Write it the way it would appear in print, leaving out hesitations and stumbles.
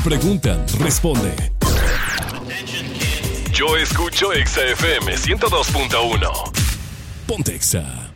Preguntan, responde. Yo escucho Exa FM 102.1. Ponte Exa.